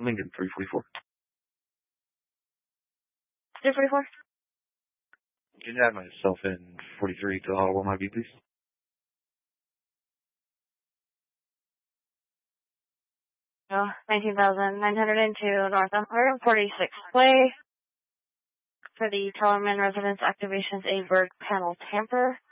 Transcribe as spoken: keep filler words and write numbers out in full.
Lincoln three forty-four. three forty-four? Can you add myself in forty-three to Auto one I V, please? Oh, nineteen thousand nine hundred two North one forty-sixth Way. For the Tellerman Residence Activations A Berg panel tamper.